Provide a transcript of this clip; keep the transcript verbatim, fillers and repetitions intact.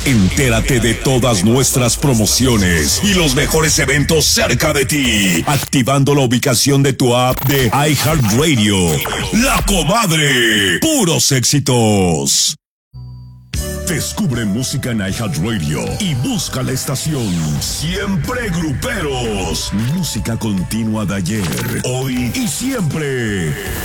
Entérate de todas nuestras promociones y los mejores eventos cerca de ti, activando la ubicación de tu app de iHeartRadio. La Comadre, puros éxitos. Descubre música en iHeartRadio y busca la estación Siempre Gruperos. Música continua de ayer, hoy y siempre.